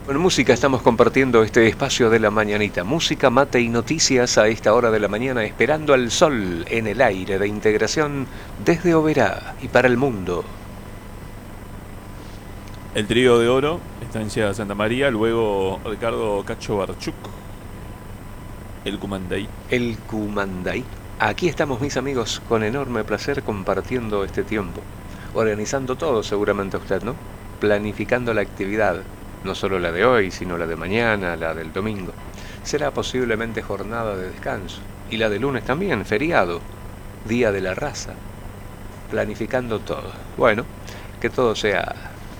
Con música estamos compartiendo este espacio de la mañanita. Música, mate y noticias a esta hora de la mañana, esperando al sol en el aire de integración desde Oberá y para el mundo. El trío de oro, Estancia Santa María, luego Ricardo Cacho Barchuk, el Cumanday. El Cumanday. Aquí estamos, mis amigos, con enorme placer compartiendo este tiempo. Organizando todo, seguramente usted, ¿no? Planificando la actividad. No solo la de hoy, sino la de mañana, la del domingo. Será posiblemente jornada de descanso. Y la de lunes también, feriado, Día de la Raza. Planificando todo. Bueno, que todo sea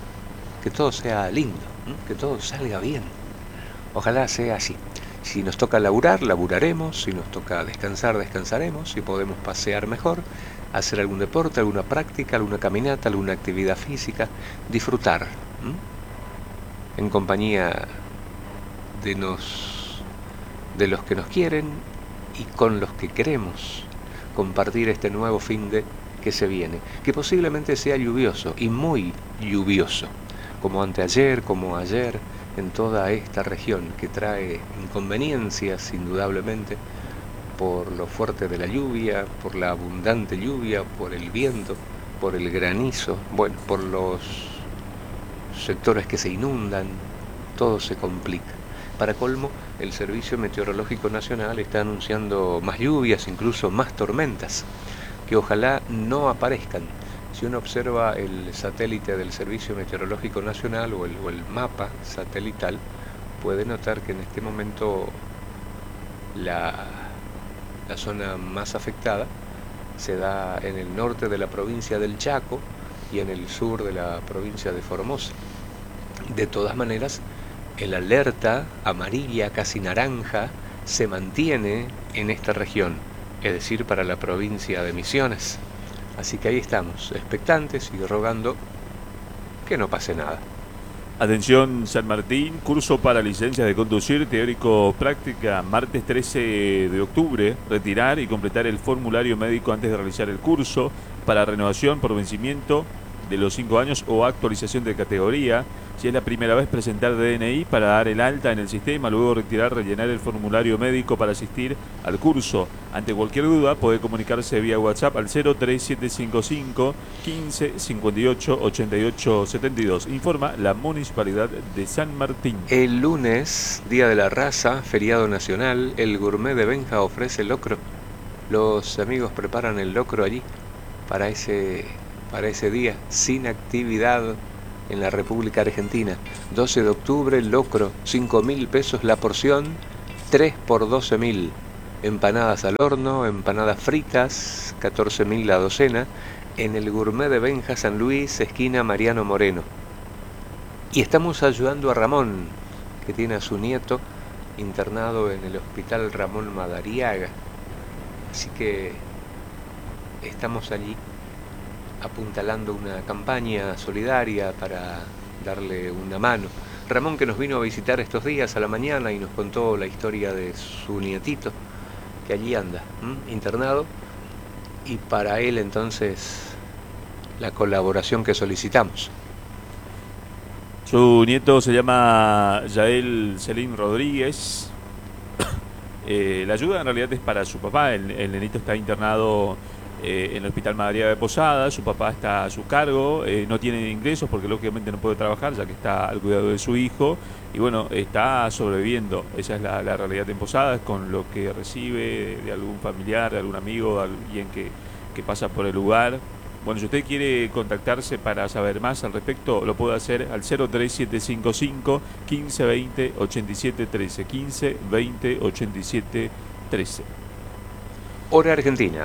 lindo, ¿eh? Que todo salga bien. Ojalá sea así. Si nos toca laburar, laburaremos. Si nos toca descansar, descansaremos. Si podemos pasear mejor, hacer algún deporte, alguna práctica, alguna caminata, alguna actividad física, disfrutar. En compañía de los que nos quieren y con los que queremos compartir este nuevo fin de que se viene, que posiblemente sea lluvioso y muy lluvioso, como anteayer, como ayer, en toda esta región, que trae inconveniencias indudablemente por lo fuerte de la lluvia, por la abundante lluvia, por el viento, por el granizo, bueno, por los sectores que se inundan, todo se complica. Para colmo, el Servicio Meteorológico Nacional está anunciando más lluvias, incluso más tormentas, que ojalá no aparezcan. Si uno observa el satélite del Servicio Meteorológico Nacional o el mapa satelital, puede notar que en este momento la zona más afectada se da en el norte de la provincia del Chaco y en el sur de la provincia de Formosa. De todas maneras, el alerta amarilla, casi naranja, se mantiene en esta región, es decir, para la provincia de Misiones. Así que ahí estamos, expectantes y rogando que no pase nada. Atención San Martín, curso para licencias de conducir teórico-práctica, martes 13 de octubre, retirar y completar el formulario médico antes de realizar el curso, para renovación por vencimiento de los 5 años o actualización de categoría. Si es la primera vez, presentar DNI para dar el alta en el sistema, luego retirar, rellenar el formulario médico para asistir al curso. Ante cualquier duda, puede comunicarse vía WhatsApp al 03755 15 58 88 72. Informa la Municipalidad de San Martín. El lunes, Día de la Raza, feriado nacional, el Gourmet de Benja ofrece locro. Los amigos preparan el locro allí para ese día, sin actividad en la República Argentina. 12 de octubre, locro, 5.000 pesos la porción, 3 por 12.000. Empanadas al horno, empanadas fritas, 14.000 la docena, en el Gourmet de Benja, San Luis, esquina Mariano Moreno. Y estamos ayudando a Ramón, que tiene a su nieto internado en el Hospital Ramón Madariaga. Así que estamos allí apuntalando una campaña solidaria para darle una mano. Ramón, que nos vino a visitar estos días a la mañana y nos contó la historia de su nietito, que allí anda, internado, y para él entonces la colaboración que solicitamos. Su nieto se llama Yael Celín Rodríguez. La ayuda en realidad es para su papá. El nenito está internado en el Hospital Madariaga de Posada. Su papá está a su cargo, no tiene ingresos porque lógicamente no puede trabajar ya que está al cuidado de su hijo, y bueno, está sobreviviendo. Esa es la realidad en Posadas, con lo que recibe de algún familiar, de algún amigo, de alguien que pasa por el lugar. Bueno, si usted quiere contactarse para saber más al respecto, lo puede hacer al 03755 15 20 87 13, 15 20 87 13. Hora Argentina,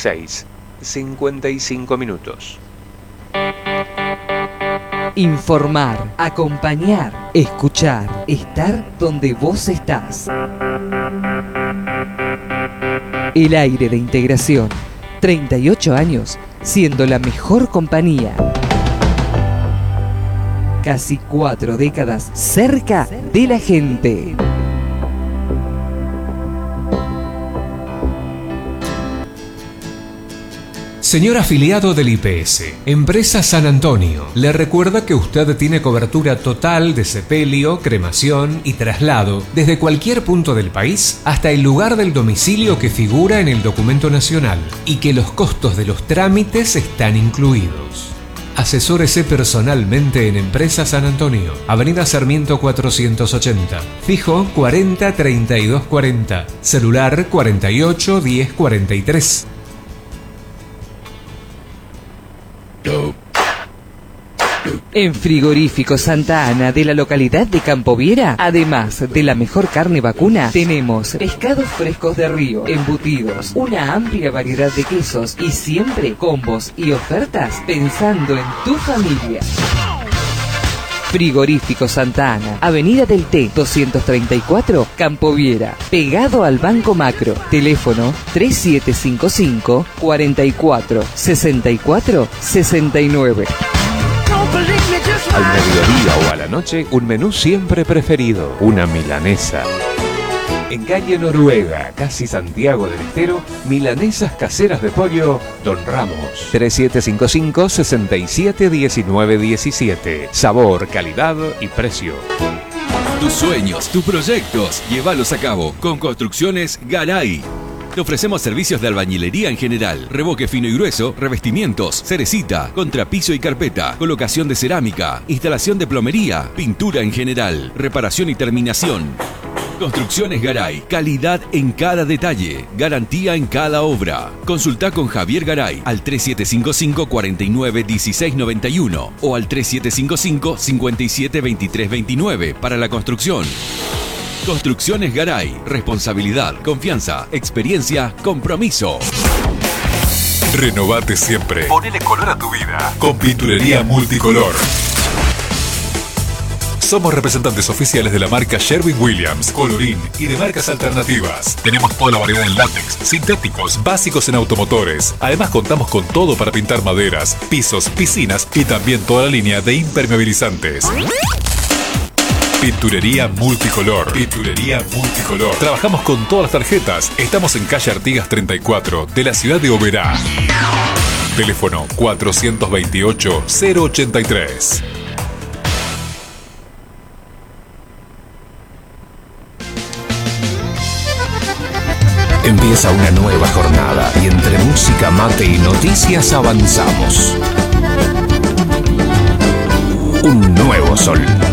6:55 minutos. Informar, acompañar, escuchar, estar donde vos estás. El aire de integración. 38 años siendo la mejor compañía. Casi 4 décadas cerca de la gente. Señor afiliado del IPS, Empresa San Antonio, le recuerda que usted tiene cobertura total de sepelio, cremación y traslado desde cualquier punto del país hasta el lugar del domicilio que figura en el documento nacional y que los costos de los trámites están incluidos. Asesórese personalmente en Empresa San Antonio, Avenida Sarmiento 480, fijo 40 32 40, celular 48 10 43. En Frigorífico Santa Ana de la localidad de Campoviera, además de la mejor carne vacuna, tenemos pescados frescos de río, embutidos, una amplia variedad de quesos y siempre combos y ofertas pensando en tu familia. Frigorífico Santa Ana, Avenida del T 234, Campoviera, pegado al Banco Macro. Teléfono 3755 44 64 69. Al mediodía o a la noche, un menú siempre preferido, una milanesa. En calle Noruega, casi Santiago del Estero, milanesas caseras de pollo Don Ramos. 3755 67 19 17. Sabor, calidad y precio. Tus sueños, tus proyectos, llévalos a cabo con Construcciones Garay. Te ofrecemos servicios de albañilería en general, revoque fino y grueso, revestimientos, cerecita, contrapiso y carpeta, colocación de cerámica, instalación de plomería, pintura en general, reparación y terminación. Construcciones Garay, calidad en cada detalle, garantía en cada obra. Consulta con Javier Garay al 3755 49 16 91 o al 3755 57 23 29 para la construcción. Construcciones Garay, responsabilidad, confianza, experiencia, compromiso. Renovate siempre. Ponele color a tu vida con Pinturería Multicolor. Somos representantes oficiales de la marca Sherwin-Williams, Colorín y de marcas alternativas. Tenemos toda la variedad en látex, sintéticos, básicos en automotores. Además contamos con todo para pintar maderas, pisos, piscinas y también toda la línea de impermeabilizantes. Pinturería Multicolor. Pinturería Multicolor. Trabajamos con todas las tarjetas. Estamos en calle Artigas 34 de la ciudad de Oberá. Teléfono 428 083. Empieza una nueva jornada y entre música, mate y noticias avanzamos. Un nuevo sol.